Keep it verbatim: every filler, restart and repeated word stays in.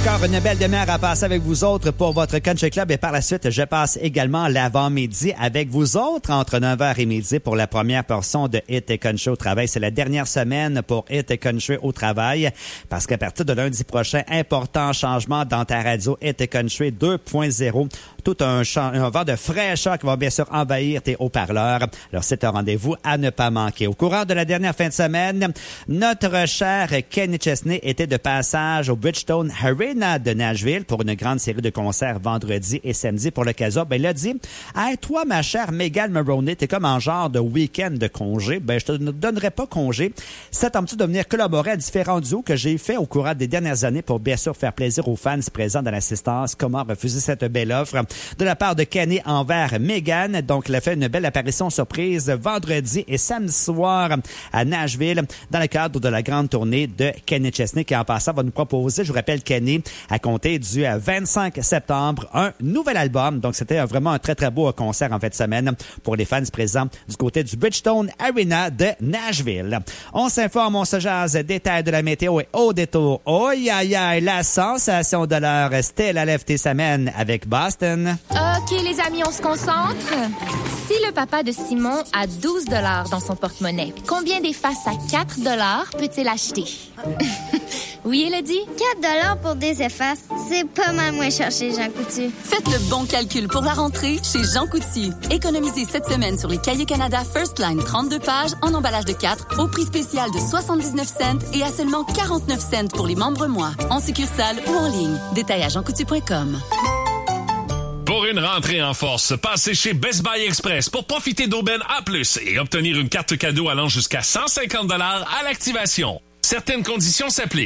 Encore une belle demi-heure à passer avec vous autres pour votre Country Club et par la suite, je passe également l'avant-midi avec vous autres entre neuf heures et midi pour la première portion de Hit et Country au travail. C'est la dernière semaine pour Hit et Country au travail parce qu'à partir de lundi prochain, important changement dans ta radio Hit et Country deux point zéro. Tout un, champ, un vent de fraîcheur qui va bien sûr envahir tes haut-parleurs. Alors, c'est un rendez-vous à ne pas manquer. Au courant de la dernière fin de semaine, notre cher Kenny Chesney était de passage au Bridgestone Arena de Nashville pour une grande série de concerts vendredi et samedi pour l'occasion. Ben, il a dit, « Hey, toi, ma chère Megan Maroney, t'es comme en genre de week-end de congé. Ben, je te donnerai pas congé. Ça tente-tu de venir collaborer à différents duos que j'ai fait au courant des dernières années pour bien sûr faire plaisir aux fans présents dans l'assistance? Comment refuser cette belle offre? » De la part de Kenny envers Megan. Donc, il a fait une belle apparition surprise vendredi et samedi soir à Nashville dans le cadre de la grande tournée de Kenny Chesney qui, en passant, va nous proposer, je vous rappelle, Kenny, à compter du vingt-cinq septembre, un nouvel album. Donc, c'était vraiment un très, très beau concert en fin de semaine pour les fans présents du côté du Bridgestone Arena de Nashville. On s'informe, on se jase, détails de la météo et au détour. Oh, aïe, aïe, la sensation de l'heure. Stella lève tes semaines avec Boston. OK, les amis, on se concentre. Si le papa de Simon a douze dollars dans son porte-monnaie, combien d'effaces à quatre dollars peut-il acheter? Oui, Elodie? quatre dollars pour des effaces, c'est pas mal moins cher chez Jean Coutu. Faites le bon calcul pour la rentrée chez Jean Coutu. Économisez cette semaine sur les Cahiers Canada First Line trente-deux pages en emballage de quatre au prix spécial de soixante-dix-neuf cents et à seulement quarante-neuf cents pour les membres mois. En succursale ou en ligne. Détail à jean coutu point com. Pour une rentrée en force, passez chez Best Buy Express pour profiter d'aubaines A plus, et obtenir une carte cadeau allant jusqu'à cent cinquante dollars à l'activation. Certaines conditions s'appliquent.